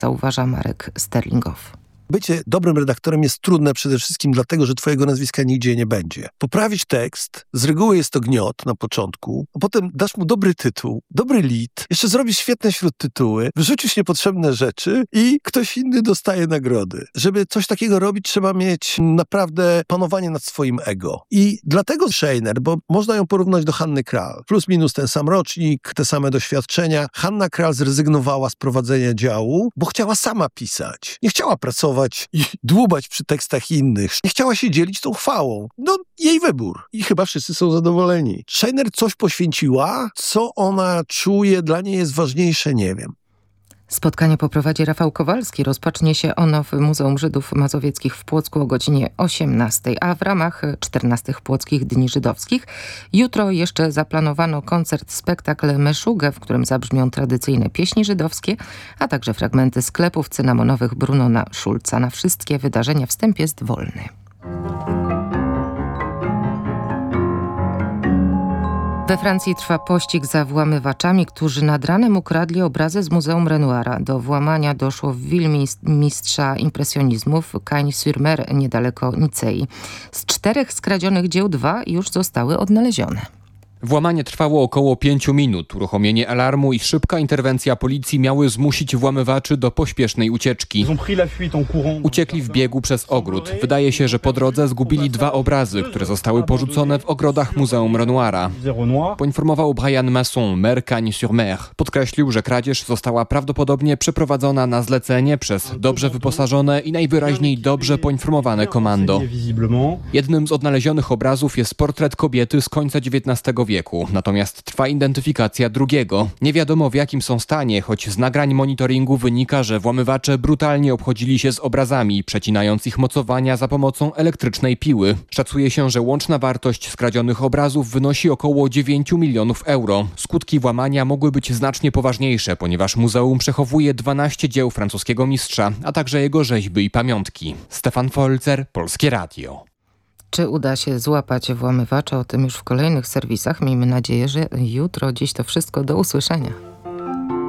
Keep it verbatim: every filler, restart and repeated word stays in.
zauważa Marek Sterlingow. Bycie dobrym redaktorem jest trudne przede wszystkim dlatego, że twojego nazwiska nigdzie nie będzie. Poprawić tekst, z reguły jest to gniot na początku, a potem dasz mu dobry tytuł, dobry lead, jeszcze zrobisz świetne śródtytuły, wyrzucisz niepotrzebne rzeczy i ktoś inny dostaje nagrody. Żeby coś takiego robić, trzeba mieć naprawdę panowanie nad swoim ego. I dlatego Schreiner, bo można ją porównać do Hanny Kral. Plus minus ten sam rocznik, te same doświadczenia. Hanna Kral zrezygnowała z prowadzenia działu, bo chciała sama pisać. Nie chciała pracować i dłubać przy tekstach innych. Nie chciała się dzielić tą chwałą. No, jej wybór. I chyba wszyscy są zadowoleni. Schreiner coś poświęciła, co ona czuje, dla niej jest ważniejsze, nie wiem. Spotkanie poprowadzi Rafał Kowalski. Rozpocznie się ono w Muzeum Żydów Mazowieckich w Płocku o godzinie osiemnastej, a w ramach czternastych Płockich Dni Żydowskich jutro jeszcze zaplanowano koncert-spektakl Meszugę, w którym zabrzmią tradycyjne pieśni żydowskie, a także fragmenty sklepów cynamonowych Brunona Schulza. Na wszystkie wydarzenia wstęp jest wolny. We Francji trwa pościg za włamywaczami, którzy nad ranem ukradli obrazy z Muzeum Renoira. Do włamania doszło w willi mistrza impresjonizmu w Cagnes-sur-Mer, niedaleko Nicei. Z czterech skradzionych dzieł dwa już zostały odnalezione. Włamanie trwało około pięciu minut. Uruchomienie alarmu i szybka interwencja policji miały zmusić włamywaczy do pośpiesznej ucieczki. Uciekli w biegu przez ogród. Wydaje się, że po drodze zgubili dwa obrazy, które zostały porzucone w ogrodach Muzeum Renoira. Poinformował Brian Masson, mer Cagnes-sur-Mer. Podkreślił, że kradzież została prawdopodobnie przeprowadzona na zlecenie przez dobrze wyposażone i najwyraźniej dobrze poinformowane komando. Jednym z odnalezionych obrazów jest portret kobiety z końca dziewiętnastego wieku. wieku. Natomiast trwa identyfikacja drugiego. Nie wiadomo w jakim są stanie, choć z nagrań monitoringu wynika, że włamywacze brutalnie obchodzili się z obrazami, przecinając ich mocowania za pomocą elektrycznej piły. Szacuje się, że łączna wartość skradzionych obrazów wynosi około dziewięć milionów euro. Skutki włamania mogły być znacznie poważniejsze, ponieważ muzeum przechowuje dwanaście dzieł francuskiego mistrza, a także jego rzeźby i pamiątki. Stefan Folzer, Polskie Radio. Czy uda się złapać włamywacza? O tym już w kolejnych serwisach. Miejmy nadzieję, że jutro. Dziś to wszystko. Do usłyszenia.